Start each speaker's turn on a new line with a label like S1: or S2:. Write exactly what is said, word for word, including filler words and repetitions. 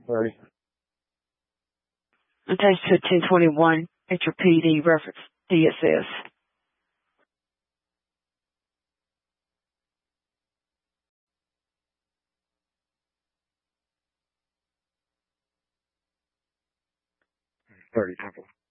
S1: thirty.
S2: Attached to ten twenty-one, enter P D reference D S S.
S1: thirty Temple.